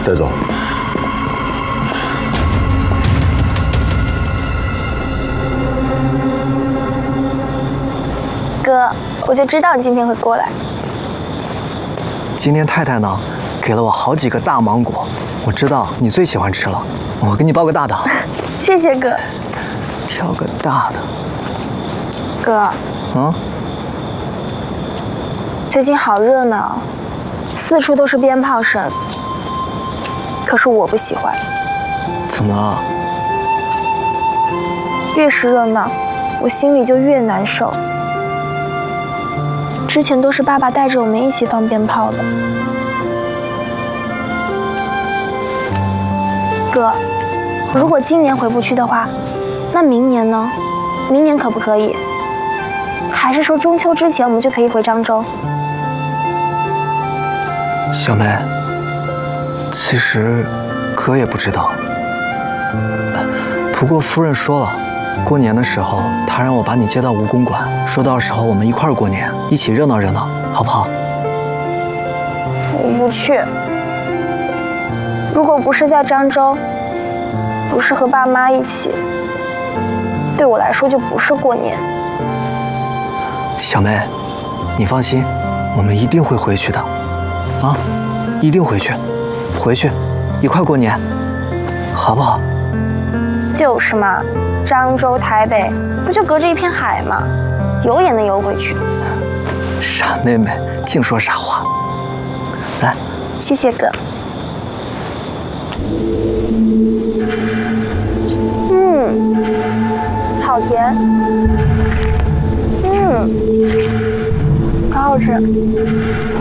带走。 哥，我就知道你今天会过来。 今天太太呢，给了我好几个大芒果，我知道你最喜欢吃了，我给你包个大的。 谢谢哥。 挑个大的。 哥。最近好热闹，四处都是鞭炮声。可是我不喜欢。 怎么了？ 越是热闹，我心里就越难受。之前都是爸爸带着我们一起放鞭炮的。哥，如果今年回不去的话，那明年呢？明年可不可以？还是说中秋之前我们就可以回漳州？ 小梅，其实哥也不知道。不过夫人说了，过年的时候她让我把你接到吴公馆，说到时候我们一块儿过年，一起热闹热闹，好不好？ 我不去。如果不是在漳州，不是和爸妈一起，对我来说就不是过年。 小梅，你放心，我们一定会回去的，啊，一定回去，回去，一块过年，好不好？ 就是嘛，漳州、台北不就隔着一片海吗？游也能游回去。 傻妹妹，净说傻话。来， 谢谢哥。好甜。好好吃。